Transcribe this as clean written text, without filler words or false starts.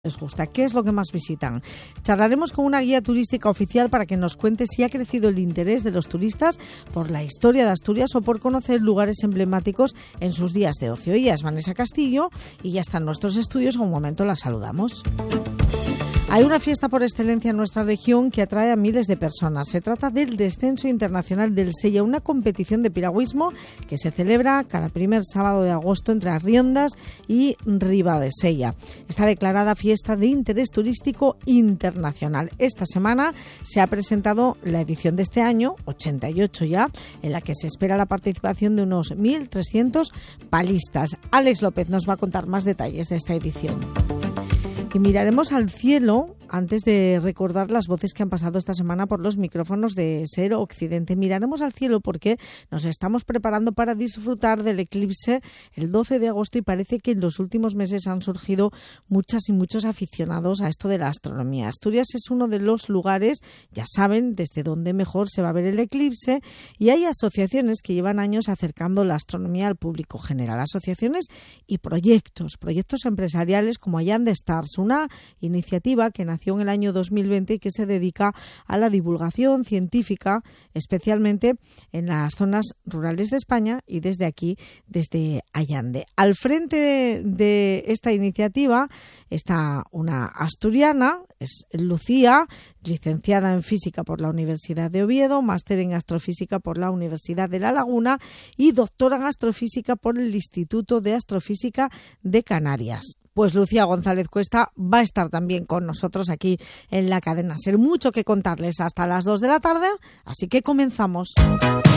les gusta. ¿Qué es lo que más visitan? Charlaremos con una guía turística oficial para que nos cuente si ha crecido el interés de los turistas por la historia de Asturias o por conocer lugares emblemáticos en sus días de ocio. Ella es Vanessa Castillo y ya está en nuestros estudios. A un momento la saludamos. Hay una fiesta por excelencia en nuestra región que atrae a miles de personas. Se trata del Descenso Internacional del Sella, una competición de piragüismo que se celebra cada primer sábado de agosto entre Arriondas y Ribadesella. Está declarada fiesta de interés turístico internacional. Esta semana se ha presentado la edición de este año, 88 ya, en la que se espera la participación de unos 1.300 palistas. Alex López nos va a contar más detalles de esta edición. Y miraremos al cielo antes de recordar las voces que han pasado esta semana por los micrófonos de Ser Occidente. Miraremos al cielo porque nos estamos preparando para disfrutar del eclipse el 12 de agosto y parece que en los últimos meses han surgido muchas y muchos aficionados a esto de la astronomía. Asturias es uno de los lugares, ya saben, desde donde mejor se va a ver el eclipse, y hay asociaciones que llevan años acercando la astronomía al público general. Asociaciones y proyectos empresariales como Allande Stars, una iniciativa que nació en el año 2020 y que se dedica a la divulgación científica, especialmente en las zonas rurales de España y desde aquí, desde Allande. Al frente de esta iniciativa está una asturiana, es Lucía, licenciada en Física por la Universidad de Oviedo, máster en Astrofísica por la Universidad de La Laguna y doctora en Astrofísica por el Instituto de Astrofísica de Canarias. Pues Lucía González Cuesta va a estar también con nosotros aquí en la cadena SER. Mucho que contarles hasta las 2 de la tarde, así que comenzamos.